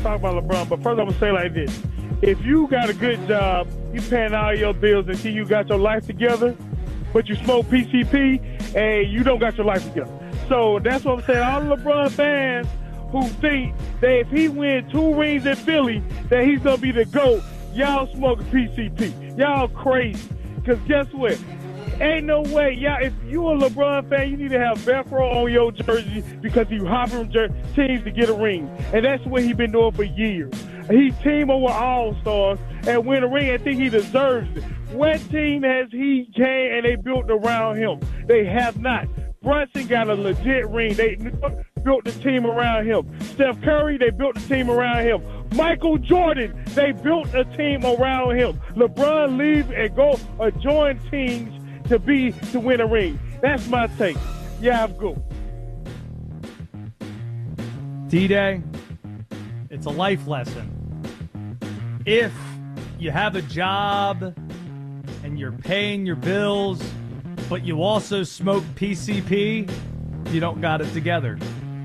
talk about LeBron, but first I'm going to say like this. If you got a good job, you paying all your bills until you got your life together, but you smoke PCP and you don't got your life together. So that's what I'm saying. All the LeBron fans who think that if he wins 2 rings in Philly, that he's going to be the GOAT, y'all smoking PCP. Y'all crazy. Because guess what? Ain't no way. Y'all, if you a LeBron fan, you need to have Velcro on your jersey because you hopping from teams to get a ring. And that's what he been doing for years. He team over All-Stars and win a ring. I think he deserves it. What team has he came and they built around him? They have not. Brunson got a legit ring. They built the team around him. Steph Curry, they built the team around him. Michael Jordan, they built a team around him. LeBron leaves and go join teams to win a ring. That's my take. Yeah, I'm good. D-Day, it's a life lesson. If you have a job and you're paying your bills, but you also smoke PCP, you don't got it together.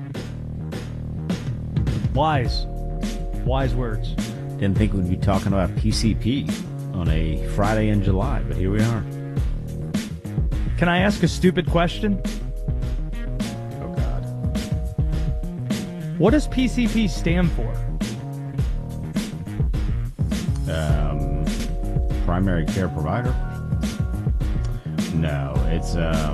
Wise words. Didn't think we'd be talking about PCP on a Friday in July, but here we are. Can I ask a stupid question? Oh, God. What does PCP stand for? Primary care provider? No, it's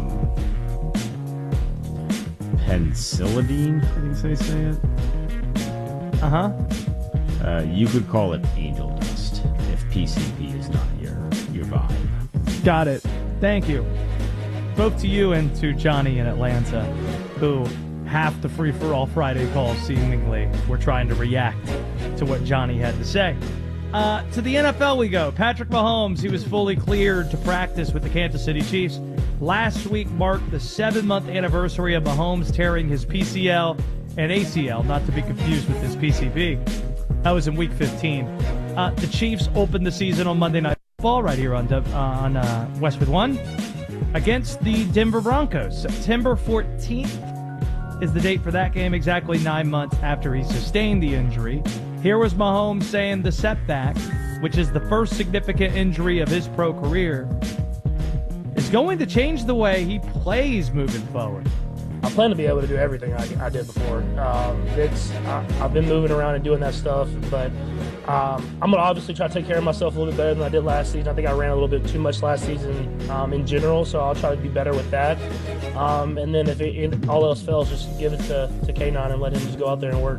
penicillidine, I think they say it. Uh-huh. You could call it angel dust if PCP is not your vibe. Got it. Thank you. Both to you and to Johnny in Atlanta, who half the free-for-all Friday calls seemingly were trying to react to what Johnny had to say. To the NFL we go. Patrick Mahomes, he was fully cleared to practice with the Kansas City Chiefs. Last week marked the 7-month anniversary of Mahomes tearing his PCL and ACL, not to be confused with his PCP. That was in Week 15. The Chiefs opened the season on Monday Night Football right here on Westwood One against the Denver Broncos. September 14th is the date for that game, exactly 9 months after he sustained the injury. Here was Mahomes saying the setback, which is the first significant injury of his pro career, is going to change the way he plays moving forward. I plan to be able to do everything I did before. I've been moving around and doing that stuff, but I'm going to obviously try to take care of myself a little bit better than I did last season. I think I ran a little bit too much last season in general, so I'll try to be better with that. And then if all else fails, just give it to K9 and let him just go out there and work.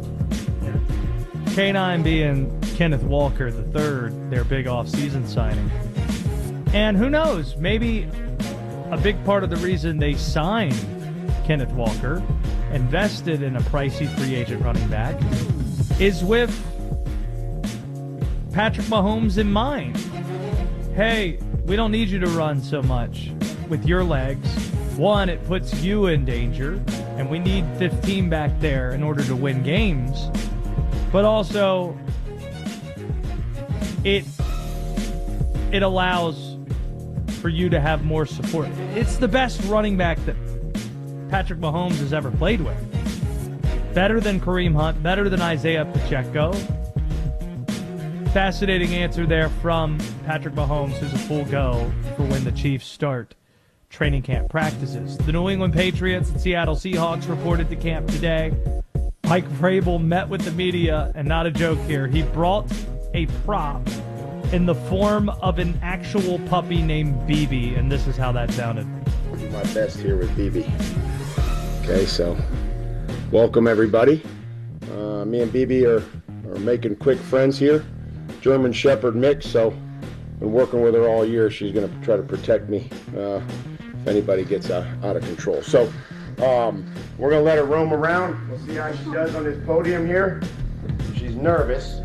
K9 being Kenneth Walker III, their big off-season signing. And who knows, maybe a big part of the reason they signed Kenneth Walker, invested in a pricey free agent running back, is with Patrick Mahomes in mind. Hey, we don't need you to run so much with your legs. One, it puts you in danger, and we need 15 back there in order to win games. But also, it allows for you to have more support. It's the best running back that Patrick Mahomes has ever played with. Better than Kareem Hunt, better than Isaiah Pacheco. Fascinating answer there from Patrick Mahomes, who's a full go for when the Chiefs start training camp practices. The New England Patriots and Seattle Seahawks reported to camp today. Mike Vrabel met with the media, and not a joke here, he brought a prop in the form of an actual puppy named BB, and this is how that sounded. I'll do my best here with BB. Okay, so welcome everybody. Me and BB are making quick friends here. German Shepherd mix, so been working with her all year. She's going to try to protect me if anybody gets out of control. So we're going to let her roam around. We'll see how she does on this podium here. She's nervous.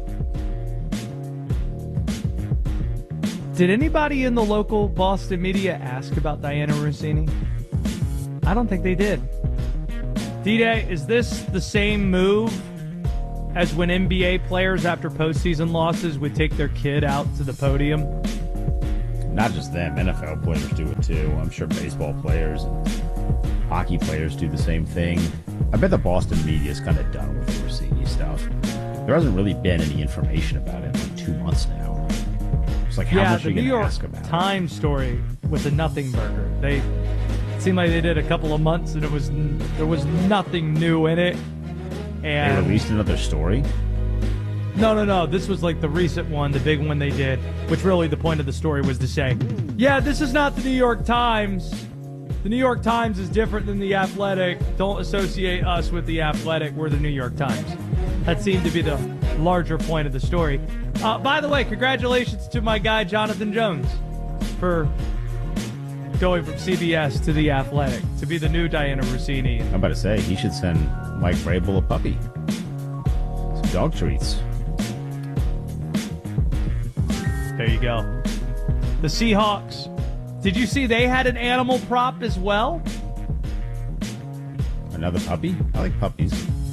Did anybody in the local Boston media ask about Diana Rossini? I don't think they did. D-Day, is this the same move as when NBA players after postseason losses would take their kid out to the podium? Not just them, NFL players do it too. I'm sure baseball players and hockey players do the same thing. I bet the Boston media is kind of done with the Rossini stuff. There hasn't really been any information about it in like 2 months now. It's like, how much are you going to ask about it? The New York Times story with the Nothing Burger. It seemed like they did a couple of months, and there was nothing new in it. And they released another story? No. This was like the recent one, the big one they did, which really the point of the story was to say, yeah, this is not the New York Times. The New York Times is different than The Athletic. Don't associate us with The Athletic. We're the New York Times. That seemed to be the larger point of the story. By the way, congratulations to my guy, Jonathan Jones, for going from CBS to The Athletic to be the new Diana Rossini. I'm about to say, he should send Mike Vrabel a puppy. Some dog treats. There you go. The Seahawks. Did you see they had an animal prop as well? Another puppy? I like puppies.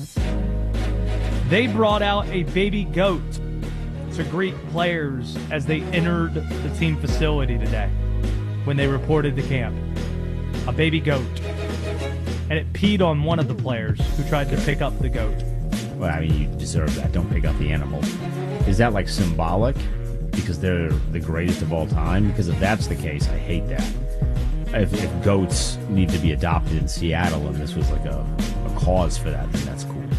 They brought out a baby goat to greet players as they entered the team facility today when they reported to camp. A baby goat. And it peed on one of the players who tried to pick up the goat. Well, I mean, you deserve that. Don't pick up the animal. Is that like symbolic? Because they're the greatest of all time? Because if that's the case, I hate that. If goats need to be adopted in Seattle and this was like a cause for that, then that's cool.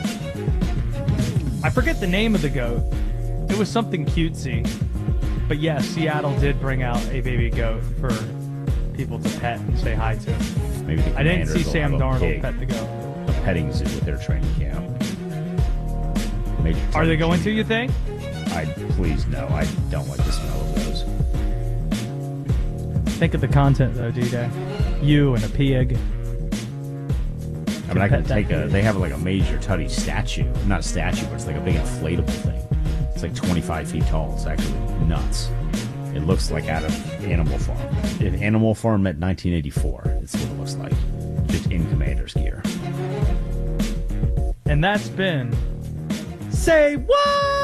I forget the name of the goat. It was something cutesy. But yes, Seattle did bring out a baby goat for people to pet and say hi to. Maybe the I didn't see Commanders will Sam have a Darnold pig, pet the goat. a petting zoo with their training camp. Are they going to, you think? Please, no. I don't like the smell of those. Think of the content, though, D-Day. You and a pig. I mean, I can take they have like a Major Tuddy statue. Not statue, but it's like a big inflatable thing. It's like 25 feet tall. It's actually nuts. It looks like out of Animal Farm. If Animal Farm met 1984, it's what it looks like. Just in Commander's gear. And that's been Say What?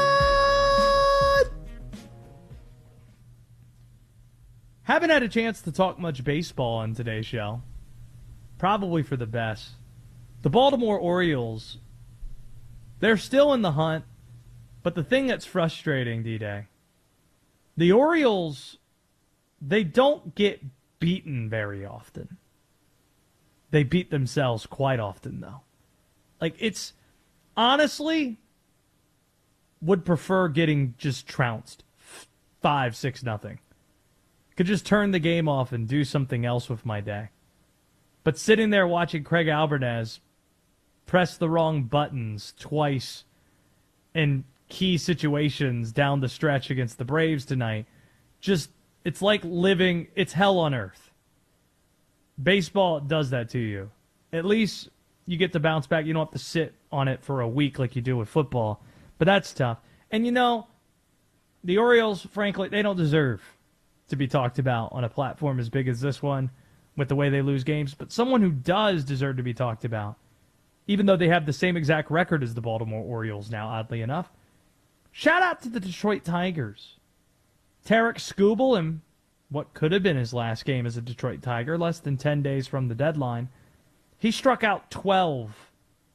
Haven't had a chance to talk much baseball on today's show. Probably for the best. The Baltimore Orioles, they're still in the hunt, but the thing that's frustrating, D-Day, the Orioles, they don't get beaten very often. They beat themselves quite often, though. Like, it's, honestly, would prefer getting just trounced 5-6-0. Could just turn the game off and do something else with my day. But sitting there watching Craig Alvarez press the wrong buttons twice in key situations down the stretch against the Braves tonight, just, it's like living, it's hell on earth. Baseball does that to you. At least you get to bounce back. You don't have to sit on it for a week like you do with football. But that's tough. And you know, the Orioles, frankly, they don't deserve to be talked about on a platform as big as this one with the way they lose games. But someone who does deserve to be talked about, even though they have the same exact record as the Baltimore Orioles now, oddly enough, shout out to the Detroit Tigers. Tarek Skubal, in what could have been his last game as a Detroit Tiger, less than 10 days from the deadline, he struck out 12.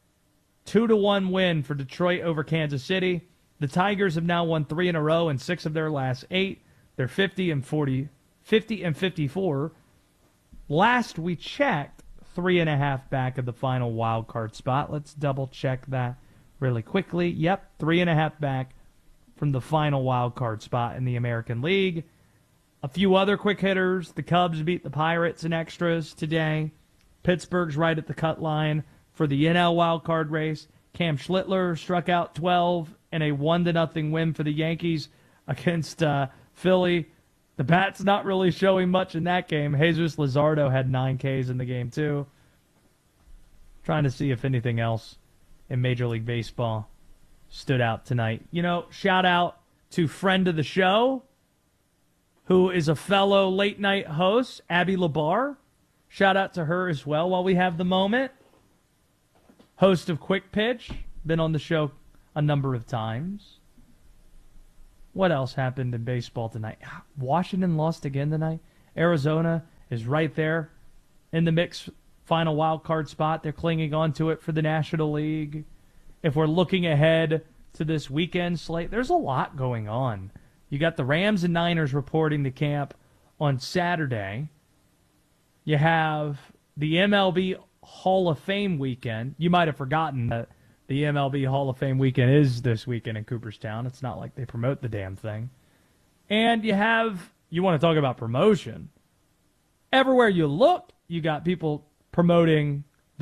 2-1 win for Detroit over Kansas City. The Tigers have now won 3 in a row in 6 of their last 8. They're 50 and 54. Last we checked, 3.5 back of the final wild card spot. Let's double check that really quickly. Yep, 3.5 back from the final wild card spot in the American League. A few other quick hitters. The Cubs beat the Pirates in extras today. Pittsburgh's right at the cut line for the NL wild card race. Cam Schlittler struck out 12 in a 1-0 win for the Yankees against Philly. The bat's not really showing much in that game. Jesus Luzardo had 9 Ks in the game, too. Trying to see if anything else in Major League Baseball stood out tonight. You know, shout out to friend of the show, who is a fellow late-night host, Abby Labar. Shout out to her as well while we have the moment. Host of Quick Pitch. Been on the show a number of times. What else happened in baseball tonight? Washington lost again tonight. Arizona is right there in the mix, final wild card spot. They're clinging on to it for the National League. If we're looking ahead to this weekend slate, there's a lot going on. You got the Rams and Niners reporting to camp on Saturday. You have the MLB Hall of Fame weekend. You might have forgotten that the MLB Hall of Fame weekend is this weekend in Cooperstown. It's not like they promote the damn thing. And you want to talk about promotion. Everywhere you look, you got people promoting the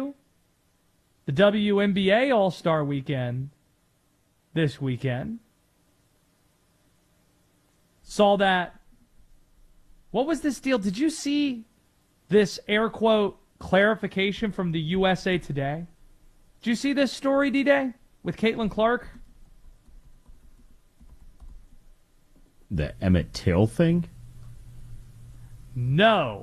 WNBA All-Star Weekend this weekend. Saw that. What was this deal? Did you see this air quote clarification from the USA Today? Did you see this story, D-Day, with Caitlin Clark? The Emmett Till thing? No.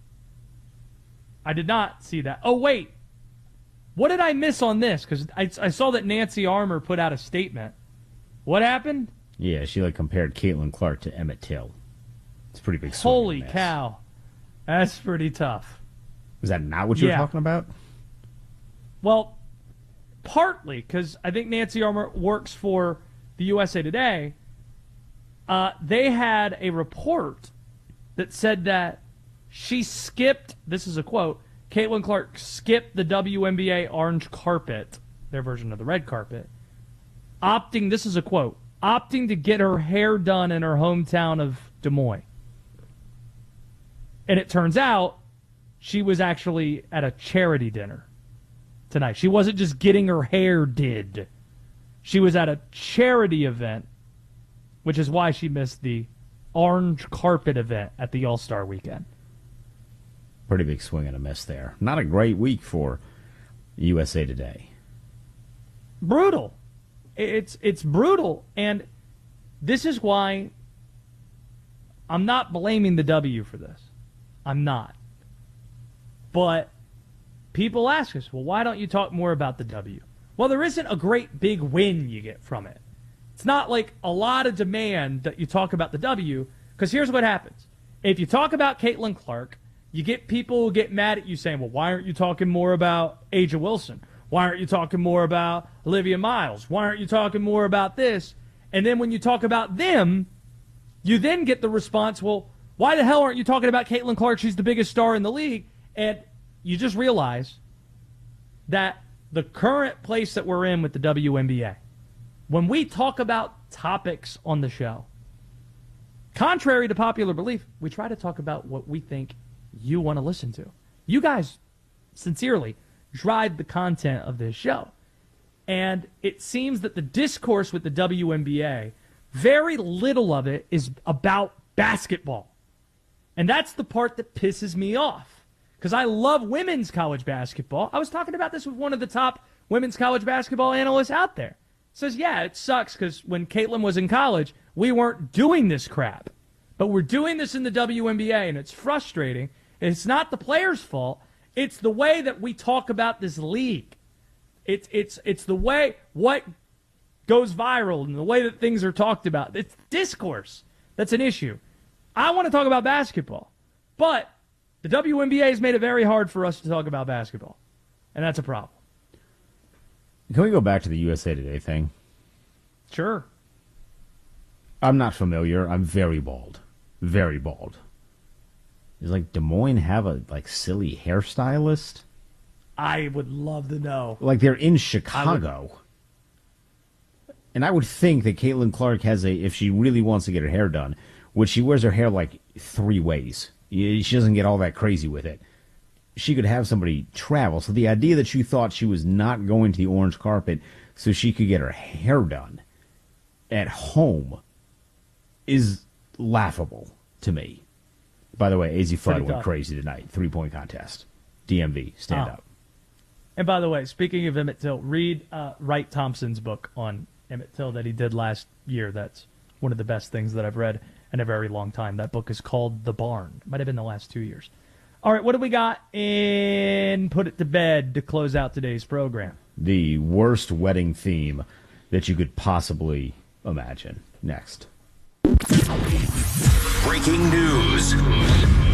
I did not see that. Oh, wait. What did I miss on this? Because I saw that Nancy Armour put out a statement. What happened? Yeah, she compared Caitlin Clark to Emmett Till. It's a pretty big swing. Holy cow. That's pretty tough. Is that not what you were talking about? Well, partly, because I think Nancy Armour works for the USA Today. They had a report that said that she skipped, this is a quote, Caitlin Clark skipped the WNBA orange carpet, their version of the red carpet, this is a quote, opting to get her hair done in her hometown of Des Moines. And it turns out she was actually at a charity dinner tonight. She wasn't just getting her hair did. She was at a charity event, which is why she missed the orange carpet event at the All-Star weekend. Pretty big swing and a miss there. Not a great week for USA Today. Brutal. It's brutal, and this is why I'm not blaming the W for this. I'm not. But people ask us, well, why don't you talk more about the W? Well, there isn't a great big win you get from it. It's not like a lot of demand that you talk about the W, because here's what happens. If you talk about Caitlin Clark, you get people who get mad at you saying, well, why aren't you talking more about Aja Wilson? Why aren't you talking more about Olivia Miles? Why aren't you talking more about this? And then when you talk about them, you then get the response, well, why the hell aren't you talking about Caitlin Clark? She's the biggest star in the league. And you just realize that the current place that we're in with the WNBA, when we talk about topics on the show, contrary to popular belief, we try to talk about what we think you want to listen to. You guys, sincerely, drive the content of this show. And it seems that the discourse with the WNBA, very little of it is about basketball. And that's the part that pisses me off. Because I love women's college basketball. I was talking about this with one of the top women's college basketball analysts out there. Says, yeah, it sucks because when Caitlin was in college, we weren't doing this crap. But we're doing this in the WNBA, and it's frustrating. It's not the players' fault. It's the way that we talk about this league. It's the way what goes viral and the way that things are talked about. It's discourse that's an issue. I want to talk about basketball, but the WNBA has made it very hard for us to talk about basketball, and that's a problem. Can we go back to the USA Today thing? Sure. I'm not familiar. I'm very bald. Very bald. Does Des Moines have a silly hairstylist? I would love to know. They're in Chicago. And I would think that Caitlin Clark has if she really wants to get her hair done, which she wears her hair 3 ways. She doesn't get all that crazy with it. She could have somebody travel. So the idea that she thought she was not going to the orange carpet so she could get her hair done at home is laughable to me. By the way, AZ Flood went crazy tonight. 3-point contest. DMV, stand up. And by the way, speaking of Emmett Till, read Wright Thompson's book on Emmett Till that he did last year. That's one of the best things that I've read in a very long time. That book is called The Barn. Might have been the last 2 years. All right, what do we got in Put It to Bed to close out today's program? The worst wedding theme that you could possibly imagine. Next. Breaking news.